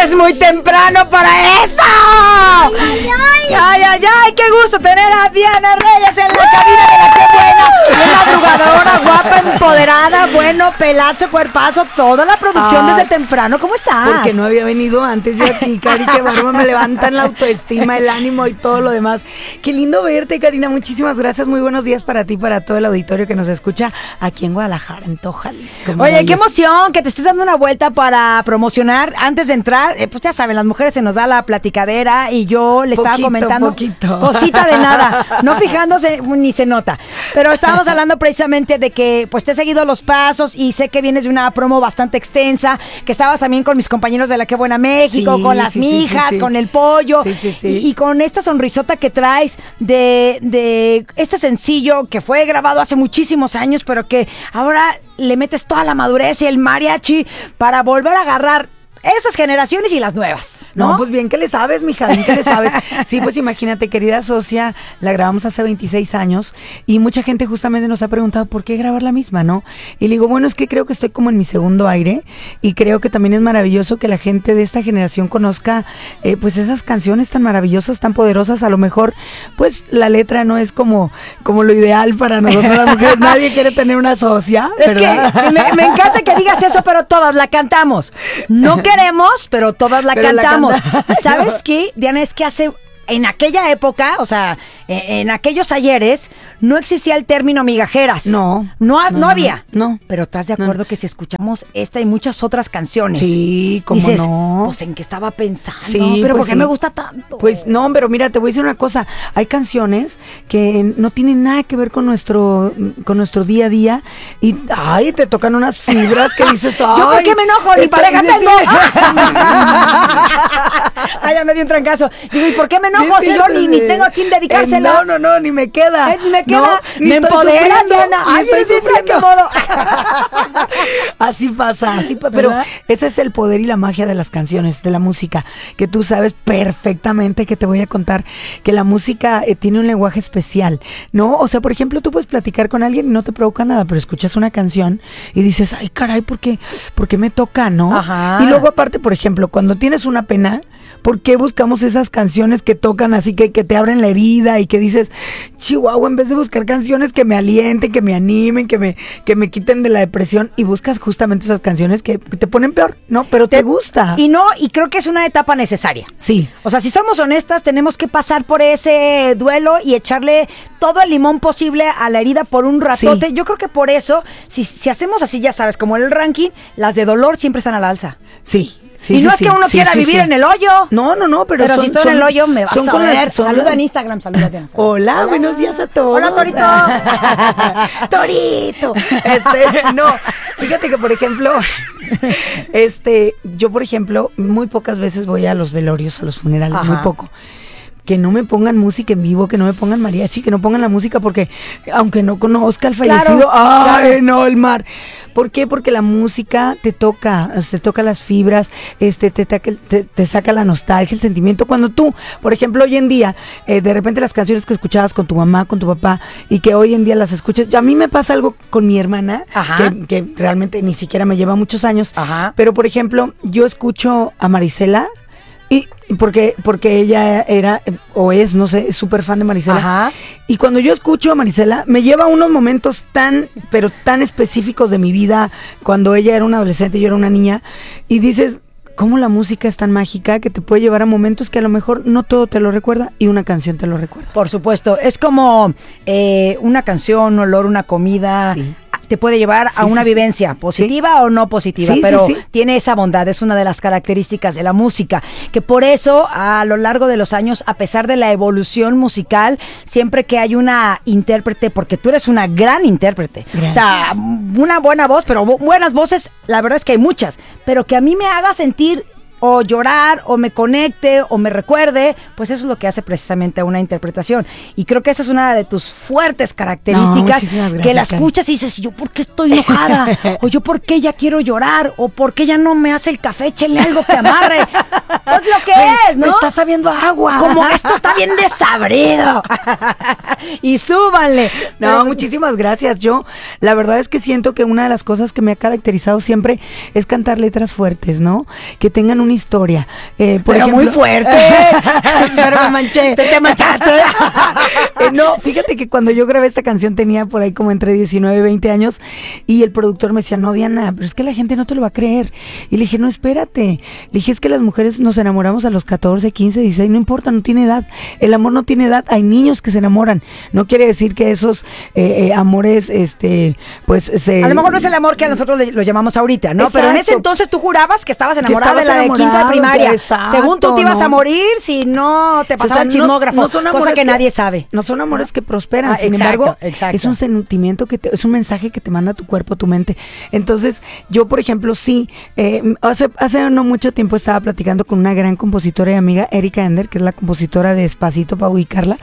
es muy temprano para eso. Ay, qué gusto tener a Diana Reyes en la cabina de la que buena. Una madrugadora, guapa, empoderada, bueno, pelazo, cuerpazo, toda la producción desde temprano. ¿Cómo estás? Porque no había venido antes yo aquí, Cari, qué bárbaro, me levantan la autoestima, el ánimo y todo lo demás. Qué lindo verte, Karina, muchísimas gracias, muy buenos días para ti, para todo el auditorio que nos escucha aquí en Guadalajara, en Jalisco. Oye, qué emoción que te estés dando una vuelta para promocionar. Antes de entrar, pues ya saben, las mujeres se nos da la platicadera y yo le estaba comentando cosita de nada, no fijándose ni se nota, pero estábamos hablando precisamente de que pues te he seguido los pasos y sé que vienes de una promo bastante extensa, que estabas también con mis compañeros de La Que Buena México, con las mijas, con el pollo y con esta sonrisota que traes de este sencillo que fue grabado hace muchísimos años, pero que ahora le metes toda la madurez y el mariachi para volver a agarrar esas generaciones y las nuevas, ¿no? No, pues bien que le sabes, mija, bien que le sabes. Sí, pues imagínate, querida socia, la grabamos hace 26 años y mucha gente justamente nos ha preguntado por qué grabar la misma, ¿no? Y le digo, bueno, es que creo que estoy como en mi segundo aire y creo que también es maravilloso que la gente de esta generación conozca pues esas canciones tan maravillosas, tan poderosas. A lo mejor, pues la letra no es como lo ideal para nosotros las mujeres. Nadie quiere tener una socia, ¿verdad? Es que me encanta que digas eso, pero todas la cantamos. No queremos, pero todas la cantamos. ¿Sabes qué, Diana? Es que en aquella época, o sea, en aquellos ayeres, no existía el término migajeras. No había. No. Pero ¿estás de acuerdo que si escuchamos esta y muchas otras canciones? Sí, ¿cómo dices, no? Pues ¿en qué estaba pensando? Sí, pero pues ¿por qué me gusta tanto? Pues no, pero mira, te voy a decir una cosa. Hay canciones que no tienen nada que ver con nuestro día a día y, te tocan unas fibras que dices, ay, ¿yo por qué me enojo? Ni pareja tengo. Ya me dio un trancazo. Digo, ¿y por qué me enojo si yo ni tengo a quién dedicársela? No, ni me queda. Ni me queda. No, me empodera, Diana. Estoy sufriendo. ¿Qué modo? Así pasa, pero ese es el poder y la magia de las canciones, de la música, que tú sabes perfectamente, que te voy a contar que la música tiene un lenguaje especial, ¿no? O sea, por ejemplo, tú puedes platicar con alguien y no te provoca nada, pero escuchas una canción y dices, ay, caray, ¿por qué me toca, no? Ajá. Y luego aparte, por ejemplo, cuando tienes una pena, ¿por qué buscamos esas canciones que tocan así, que te abren la herida y que dices, Chihuahua, en vez de buscar canciones que me alienten, que me animen, que me quiten de la depresión, y buscas justamente esas canciones que te ponen peor, ¿no? Pero te gusta. Y creo que es una etapa necesaria. Sí. O sea, si somos honestas, tenemos que pasar por ese duelo y echarle todo el limón posible a la herida por un ratote. Sí. Yo creo que por eso, si hacemos así, ya sabes, como en el ranking, las de dolor siempre están al alza. Sí. Y no es que uno quiera vivir en el hoyo. No, pero si estoy en el hoyo, me vas a ver. Saluda en Instagram, saluda. Hola, buenos días a todos. Hola, Torito. Torito. No, fíjate que, por ejemplo, yo, por ejemplo, muy pocas veces voy a los velorios, a los funerales, Ajá. Muy poco. Que no me pongan música en vivo, que no me pongan mariachi, que no pongan la música, porque aunque no conozca al fallecido, no, el mar. ¿Por qué? Porque la música te toca las fibras, te saca la nostalgia, el sentimiento. Cuando tú, por ejemplo, hoy en día, de repente las canciones que escuchabas con tu mamá, con tu papá, y que hoy en día las escuchas, a mí me pasa algo con mi hermana, que realmente ni siquiera me lleva muchos años, Ajá. Pero por ejemplo, yo escucho a Marisela, y porque ella era o es, no sé, súper fan de Marisela. Ajá. Y cuando yo escucho a Marisela, me lleva a unos momentos pero tan específicos de mi vida, cuando ella era una adolescente y yo era una niña, y dices, ¿cómo la música es tan mágica que te puede llevar a momentos que a lo mejor no todo te lo recuerda y una canción te lo recuerda? Por supuesto, es como una canción, un olor, una comida. Sí. Te puede llevar a una vivencia positiva o no positiva, pero tiene esa bondad, es una de las características de la música, que por eso a lo largo de los años, a pesar de la evolución musical, siempre que hay una intérprete, porque tú eres una gran intérprete, Gracias. O sea, una buena voz, pero buenas voces, la verdad es que hay muchas, pero que a mí me haga sentir o llorar, o me conecte, o me recuerde, pues eso es lo que hace precisamente a una interpretación. Y creo que esa es una de tus fuertes características, que la escuchas y dices, ¿yo por qué estoy enojada? O ¿yo por qué ya quiero llorar? O ¿por qué ya no me hace el café? Échenle algo que amarre. Es lo que es, ¿no? Me está sabiendo agua. Como esto está bien desabrido. Y súbanle. No, muchísimas gracias. Yo, la verdad es que siento que una de las cosas que me ha caracterizado siempre es cantar letras fuertes, ¿no? Que tengan una historia. Por ejemplo, muy fuerte. Pero me manché. Te manchaste. No, fíjate que cuando yo grabé esta canción tenía por ahí como entre 19 y 20 años y el productor me decía, no, Diana, pero es que la gente no te lo va a creer. Y le dije, no, espérate. Le dije, es que las mujeres nos enamoramos a los 14, 15, 16, no importa, no tiene edad. El amor no tiene edad. Hay niños que se enamoran. No quiere decir que esos amores, pues se... A lo mejor no es el amor que a nosotros lo llamamos ahorita, ¿no? Exacto. Pero en ese entonces tú jurabas que estabas enamorada de la de quinto de primaria. Exacto, según tú te ibas a morir si no te pasaba el chismógrafo, no son cosa que nadie sabe. No son amores que prosperan, sin embargo, es un sentimiento es un mensaje que te manda tu cuerpo, tu mente. Entonces, yo, por ejemplo, sí, hace no mucho tiempo estaba platicando con una gran compositora y amiga, Erika Ender, que es la compositora de Despacito, para ubicarla,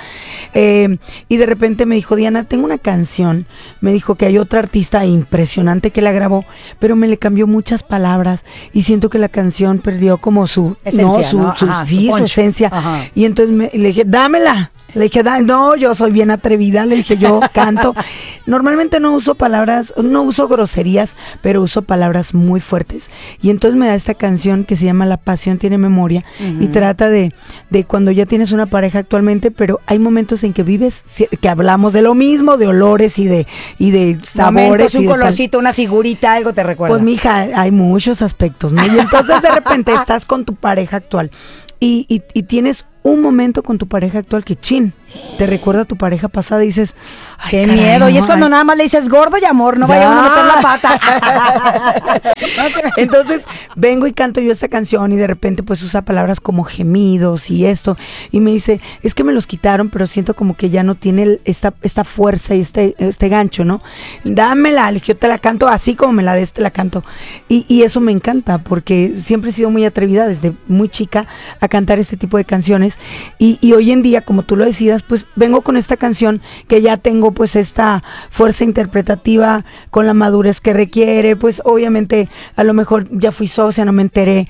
y de repente me dijo, Diana, tengo una canción, me dijo que hay otra artista impresionante que la grabó, pero me le cambió muchas palabras y siento que la canción perdió como su esencia, su esencia. Ajá. Y entonces le dije, dámela. Le dije, no, yo soy bien atrevida, le dije, yo canto. Normalmente no uso palabras, no uso groserías, pero uso palabras muy fuertes. Y entonces me da esta canción que se llama La pasión tiene memoria, y trata de cuando ya tienes una pareja actualmente, pero hay momentos en que vives, que hablamos de lo mismo, de olores y de sabores. Momentos, un colorcito, una figurita, algo te recuerda. Pues mija, hay muchos aspectos, ¿no? Y entonces de repente estás con tu pareja actual y tienes un momento con tu pareja actual que te recuerda a tu pareja pasada y dices, ay, qué caray, miedo, no, y es cuando nada más le dices gordo y amor, no vaya uno a meter la pata. Entonces vengo y canto yo esta canción y de repente pues usa palabras como gemidos y esto, y me dice, es que me los quitaron, pero siento como que ya no tiene esta fuerza y este gancho, ¿no? Dámela, yo te la canto así como me la des, te la canto. Y eso me encanta porque siempre he sido muy atrevida desde muy chica a cantar este tipo de canciones, y hoy en día, como tú lo decidas, pues vengo con esta canción que ya tengo pues esta fuerza interpretativa con la madurez que requiere, pues obviamente a lo mejor ya fui socia, no me enteré,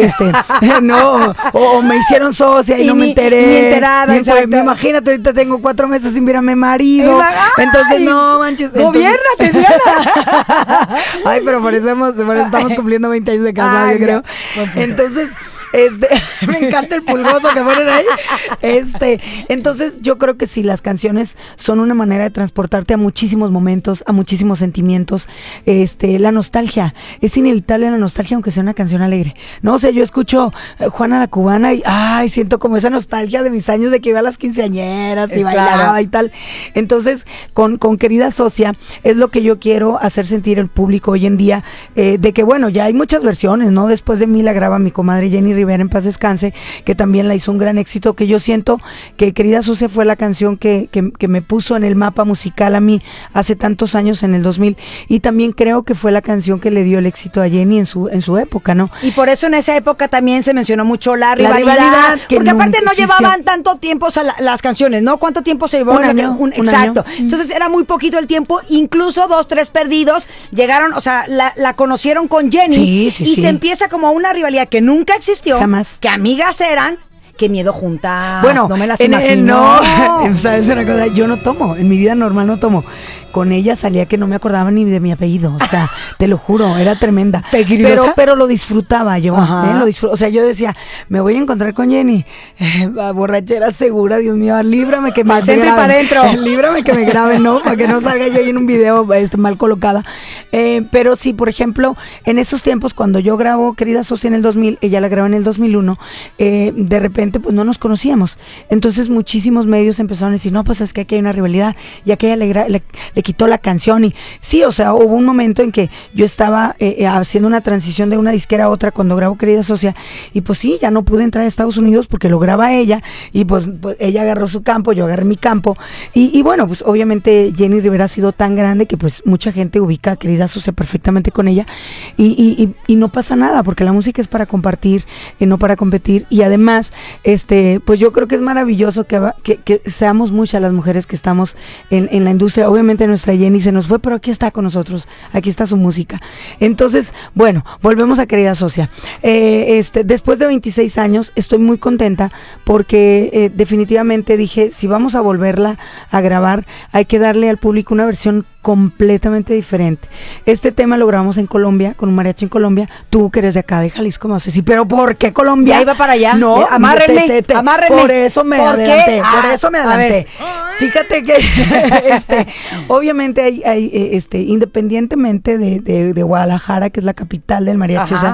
no, o me hicieron socia y no me enteré. Ni enterada, imagínate, ahorita tengo 4 meses sin ver a mi marido, entonces no manches. Gobiérnate, Diana. Ay, pero por eso estamos cumpliendo 20 años de casado, yo creo. Entonces, me encanta el pulgoso que ponen ahí. Entonces yo creo que sí, las canciones son una manera de transportarte a muchísimos momentos, a muchísimos sentimientos. La nostalgia, es inevitable la nostalgia, aunque sea una canción alegre. No sé, yo escucho Juana la Cubana y siento como esa nostalgia de mis años de que iba a las quinceañeras y bailaba y tal. Entonces, con Querida Socia, es lo que yo quiero hacer sentir al público hoy en día, de que bueno, ya hay muchas versiones, ¿no? Después de mí la graba mi comadre Jenny Rivera, en paz descanse, que también la hizo un gran éxito, que yo siento que Querida Socia fue la canción que me puso en el mapa musical a mí hace tantos años, en el 2000, y también creo que fue la canción que le dio el éxito a Jenny en su época, ¿no? Y por eso en esa época también se mencionó mucho la rivalidad, porque aparte no llevaban tanto tiempo las canciones, ¿no? ¿Cuánto tiempo se llevó? Un año. Exacto. Entonces era muy poquito el tiempo, incluso 2, 3 perdidos llegaron, o sea, la conocieron con Jenny, se empieza como una rivalidad que nunca existió. Jamás. Que amigas eran, qué miedo juntas. Bueno, no me las imagino. No, ¿sabes una cosa? Yo no tomo, en mi vida normal no tomo. Con ella salía que no me acordaba ni de mi apellido, o sea, te lo juro, era tremenda. Pero lo disfrutaba yo, o sea, yo decía, me voy a encontrar con Jenny, borrachera segura, Dios mío, líbrame que me graben. Para adentro. Líbrame que me graben, ¿no? Para que no salga yo ahí en un video mal colocada. Pero sí, por ejemplo, en esos tiempos, cuando yo grabo Querida Socia en el 2000, ella la grabó en el 2001, de repente, pues no nos conocíamos. Entonces, muchísimos medios empezaron a decir, no, pues es que aquí hay una rivalidad, y aquella le quitó la canción. Y sí, o sea, hubo un momento en que yo estaba haciendo una transición de una disquera a otra cuando grabo Querida Socia, y pues sí, ya no pude entrar a Estados Unidos porque lo graba ella, y pues ella agarró su campo, yo agarré mi campo, y bueno, pues obviamente Jenny Rivera ha sido tan grande que pues mucha gente ubica a Querida Socia perfectamente con ella, y no pasa nada, porque la música es para compartir, no para competir, y además pues yo creo que es maravilloso que seamos muchas las mujeres que estamos en la industria. Obviamente nuestra Jenny se nos fue, pero aquí está con nosotros, aquí está su música. Entonces, bueno, volvemos a Querida Socia. Después de 26 años estoy muy contenta porque definitivamente dije, si vamos a volverla a grabar, hay que darle al público una versión completamente diferente. Este tema lo grabamos en Colombia, con un mariachi en Colombia. Tú que eres de acá de Jalisco, me vas a decir, ¿pero por qué Colombia? Ya iba para allá. No, amárrenme. Por eso me adelanté. Por eso me adelanté. Fíjate que obviamente hay independientemente de Guadalajara, que es la capital del mariachi, o sea,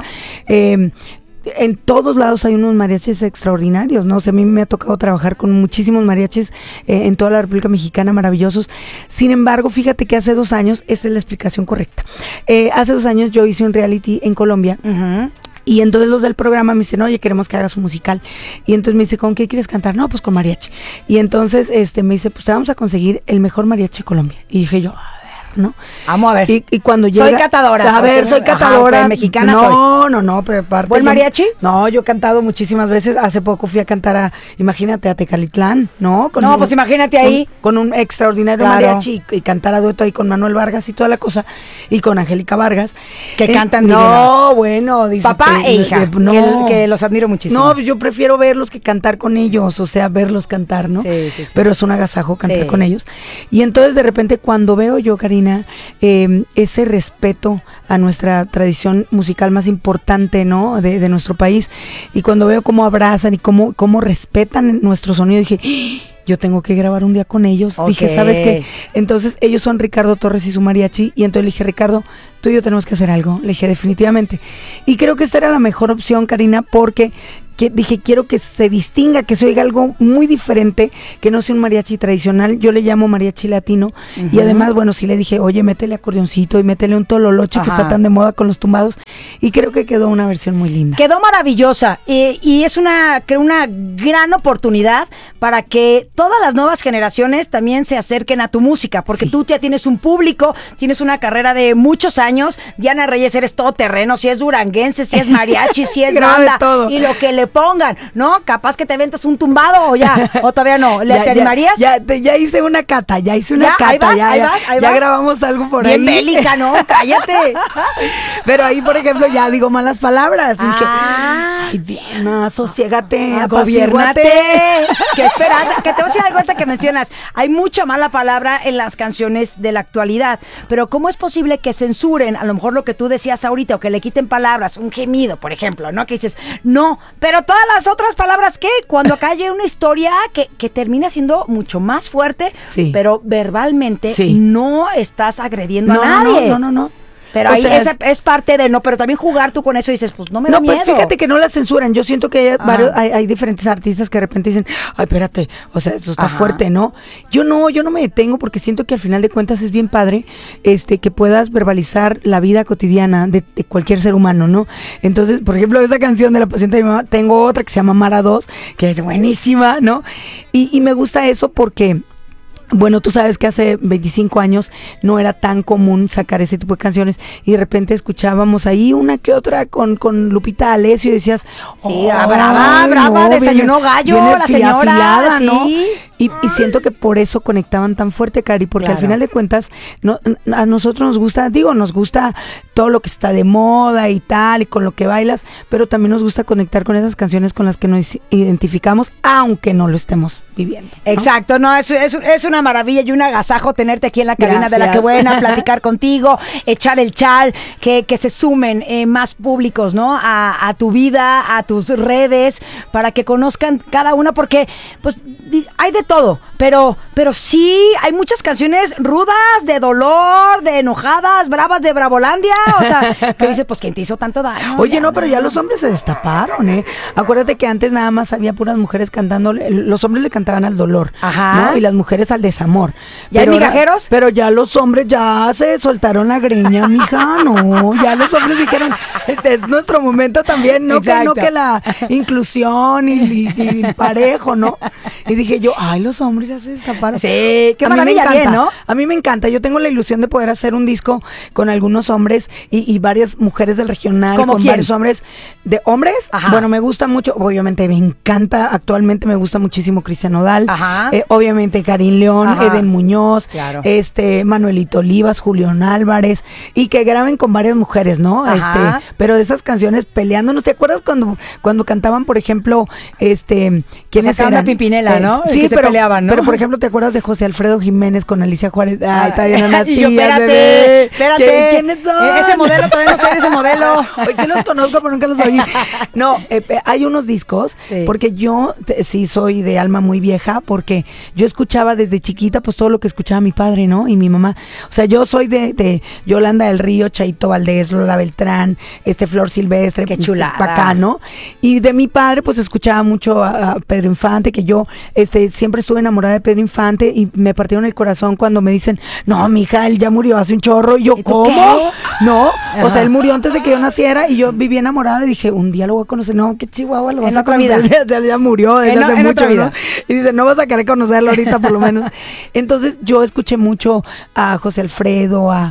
en todos lados hay unos mariachis extraordinarios, ¿no? O sea, a mí me ha tocado trabajar con muchísimos mariachis en toda la República Mexicana, maravillosos. Sin embargo, fíjate que hace 2 años, esta es la explicación correcta. Hace 2 años yo hice un reality en Colombia. Y entonces los del programa me dicen, oye, queremos que hagas un musical. Y entonces me dice, ¿con qué quieres cantar? No, pues con mariachi. Y entonces me dice, pues te vamos a conseguir el mejor mariachi de Colombia. Y dije yo, ¿no? Vamos a ver. Y cuando llega... Soy catadora. A ver, soy catadora. Ajá, mexicana No, pero aparte... ¿Buen mariachi? No, yo he cantado muchísimas veces. Hace poco fui a cantar imagínate, a Tecalitlán, ¿no? Pues imagínate ahí. Con un extraordinario mariachi y cantar a dueto ahí con Manuel Vargas y toda la cosa. Y con Angélica Vargas. Que cantan divino. No, bueno. Dice, papá e hija. Que los admiro muchísimo. No, pues yo prefiero verlos que cantar con ellos. O sea, verlos cantar, ¿no? Sí. Pero es un agasajo cantar con ellos. Y entonces de repente cuando veo yo, Karina, ese respeto a nuestra tradición musical más importante, ¿no? De nuestro país, y cuando veo cómo abrazan y cómo respetan nuestro sonido, dije, yo tengo que grabar un día con ellos. Okay. Dije, ¿sabes qué? Entonces ellos son Ricardo Torres y su mariachi, y entonces le dije, Ricardo, tú y yo tenemos que hacer algo. Le dije, definitivamente. Y creo que esta era la mejor opción, Karina, porque dije, quiero que se distinga, que se oiga algo muy diferente, que no sea un mariachi tradicional. Yo le llamo mariachi latino. Y además, bueno, sí le dije, oye, métele acordeoncito y métele un tololoche que está tan de moda con los tumbados. Y creo que quedó una versión muy linda. Quedó maravillosa. Y es una gran oportunidad para que todas las nuevas generaciones también se acerquen a tu música, porque tú ya tienes un público, tienes una carrera de muchos años. Diana Reyes, eres todoterreno, si es duranguense, si es mariachi, si es banda, y lo que le pongan, ¿no? Capaz que te ventas un tumbado o todavía no. ¿Te animarías? Ya hice una cata, ya grabamos algo por bien ahí. Bien bélica, ¿no? Cállate. Pero ahí, por ejemplo, ya digo malas palabras. Y dije, ay, Diana, sosiégate, gobiérnate. Qué esperanza. Que te voy a decir algo ahorita que mencionas. Hay mucha mala palabra en las canciones de la actualidad, pero ¿cómo es posible que censuren a lo mejor lo que tú decías ahorita, o que le quiten palabras, un gemido, por ejemplo, ¿no? Que dices, no, pero todas las otras palabras, ¿qué? Cuando acá hay una historia que termina siendo mucho más fuerte, pero verbalmente no estás agrediendo a nadie. No. Pero ahí es parte de pero también jugar tú con eso y dices, pues no me da miedo. Pues fíjate que no la censuran. Yo siento que hay diferentes artistas que de repente dicen, ay, espérate, o sea, eso está fuerte, ¿no? Yo no me detengo, porque siento que al final de cuentas es bien padre que puedas verbalizar la vida cotidiana de cualquier ser humano, ¿no? Entonces, por ejemplo, esa canción de La Pasión de mi mamá, tengo otra que se llama Mara 2, que es buenísima, ¿no? Y me gusta eso porque... Bueno, tú sabes que hace 25 años no era tan común sacar ese tipo de canciones, y de repente escuchábamos ahí una que otra con Lupita D'Alessio y decías, brava, desayunó gallo, la señora, afilada, ¿no? Y siento que por eso conectaban tan fuerte, Cari, porque al final de cuentas a nosotros nos gusta todo lo que está de moda y tal, y con lo que bailas, pero también nos gusta conectar con esas canciones con las que nos identificamos, aunque no lo estemos viviendo, ¿no? Exacto, es una maravilla y un agasajo tenerte aquí en la cabina de La Que Buena, platicar contigo, echar el chal, que se sumen más públicos, ¿no? A tu vida, a tus redes, para que conozcan cada una, porque pues hay de todo, pero sí hay muchas canciones rudas, de dolor, de enojadas, bravas, de Bravolandia, o sea, que dice, pues ¿quién te hizo tanto daño? Oye, no, pero ya los hombres se destaparon, ¿eh? Acuérdate que antes nada más había puras mujeres cantando, los hombres le cantaban al dolor, ¿no? Y las mujeres al desamor. ¿Ya hay migajeros? Pero ya los hombres ya se soltaron la greña, mija, no, ya los hombres dijeron, es nuestro momento también, no que la inclusión y parejo, ¿no? Y dije yo, ay, los hombres ya se destaparon. Sí, qué maravilla, bien, ¿no? A mí me encanta, yo tengo la ilusión de poder hacer un disco con algunos hombres y varias mujeres del regional, con quién? Varios hombres. ¿De hombres? Ajá. Bueno, me gusta mucho, obviamente me encanta, actualmente me gusta muchísimo Cristian Nodal, obviamente Karin León, Eden Muñoz, claro. Manuelito Olivas, Julián Álvarez, y que graben con varias mujeres, ¿no? Pero de esas canciones peleándonos, ¿te acuerdas cuando cantaban, por ejemplo, quiénes eran? La Pimpinela, ¿no? Sí, pero peleaban, ¿no? Pero por ejemplo, ¿te acuerdas de José Alfredo Jiménez con Alicia Juárez? Ay, todavía no nací. Espérate. ¿Quiénes son? Ese modelo, todavía no sé de ese modelo. Hoy sí los conozco, pero nunca los oí. No, hay unos discos, porque yo sí soy de alma muy vieja, porque yo escuchaba desde chiquita, pues todo lo que escuchaba mi padre, ¿no? Y mi mamá. O sea, yo soy de Yolanda del Río, Chaito Valdés, Lola Beltrán, Flor Silvestre, qué chulada. Bacano. Y de mi padre, pues escuchaba mucho a Pedro Infante, que yo siempre estuve enamorada de Pedro Infante, y me partieron el corazón cuando me dicen, no, mija, él ya murió hace un chorro. Y yo, ¿cómo? ¿Qué? No, o sea, él murió antes de que yo naciera, y yo viví enamorada y dije, un día lo voy a conocer. No, qué chihuahua, lo vas a conocer. Ya murió desde hace mucho, ¿no? Y dice, no vas a querer conocerlo ahorita por lo menos. Entonces yo escuché mucho a José Alfredo, a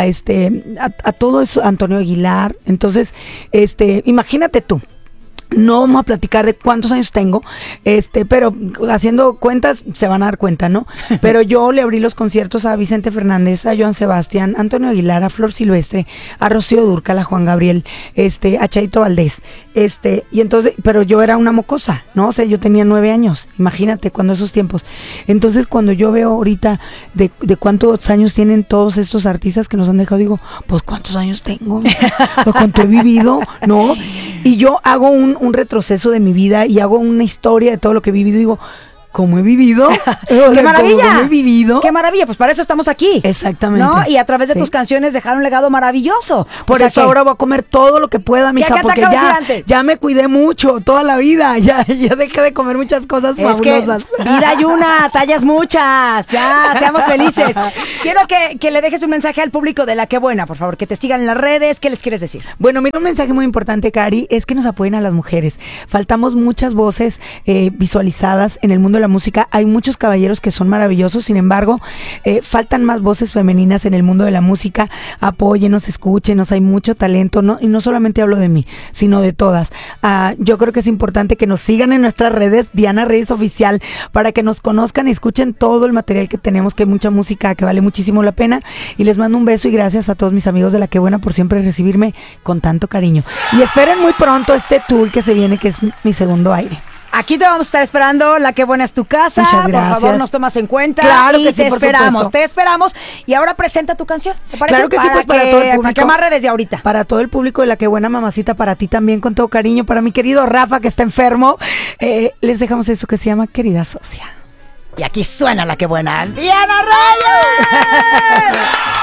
todo eso, Antonio Aguilar. Entonces, imagínate tú. No vamos a platicar de cuántos años tengo, pero haciendo cuentas se van a dar cuenta, ¿no? Pero yo le abrí los conciertos a Vicente Fernández, a Joan Sebastián, a Antonio Aguilar, a Flor Silvestre, a Rocío Dúrcal, a Juan Gabriel, a Chaito Valdés, y entonces, pero yo era una mocosa, ¿no? O sea, yo tenía 9 años, imagínate, cuando esos tiempos. Entonces, cuando yo veo ahorita de cuántos años tienen todos estos artistas que nos han dejado, digo, pues, ¿cuántos años tengo? Pues, ¿cuánto he vivido? ¿No? Y yo hago un retroceso de mi vida y hago una historia de todo lo que he vivido y digo, ¿cómo he vivido? ¡Qué maravilla! ¿Cómo he vivido? ¡Qué maravilla! Pues para eso estamos aquí. Exactamente. ¿No? Y a través de tus canciones dejar un legado maravilloso. Por eso ahora voy a comer todo lo que pueda, mija, porque ya me cuidé mucho toda la vida. Ya dejé de comer muchas cosas fabulosas. Que vida hay una, tallas muchas. Ya, seamos felices. Quiero que le dejes un mensaje al público de La Qué Buena, por favor, que te sigan en las redes. ¿Qué les quieres decir? Bueno, mira, un mensaje muy importante, Cari, es que nos apoyen a las mujeres. Faltamos muchas voces visualizadas en el mundo de la música. Hay muchos caballeros que son maravillosos, sin embargo, faltan más voces femeninas en el mundo de la música. Apóyenos, escúchenos, hay mucho talento, ¿no? Y no solamente hablo de mí, sino de todas. Yo creo que es importante que nos sigan en nuestras redes, Diana Reyes Oficial, para que nos conozcan y escuchen todo el material que tenemos, que hay mucha música que vale muchísimo la pena. Y les mando un beso y gracias a todos mis amigos de La Qué Buena por siempre recibirme con tanto cariño. Y esperen muy pronto este tour que se viene, que es mi segundo aire. Aquí te vamos a estar esperando. La Qué Buena es tu casa. Muchas gracias. Por favor, nos tomas en cuenta. Claro que sí, te esperamos. Y ahora presenta tu canción. ¿Te parece? Claro que sí, pues para todo el público. Para que amarre desde ahorita. Para todo el público de La Qué Buena, mamacita, para ti también, con todo cariño. Para mi querido Rafa, que está enfermo, les dejamos eso que se llama Querida Socia. Y aquí suena La Qué Buena. ¡Diana Reyes!